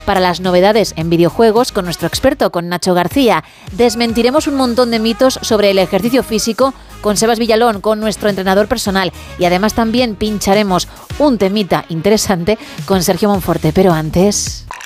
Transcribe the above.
para las novedades en videojuegos con nuestro experto, con Nacho García. Desmentiremos un montón de mitos sobre el ejercicio físico con Sebas Villalón, con nuestro entrenador personal. Y además también pincharemos un temita interesante con Sergio Monforte. Pero antes...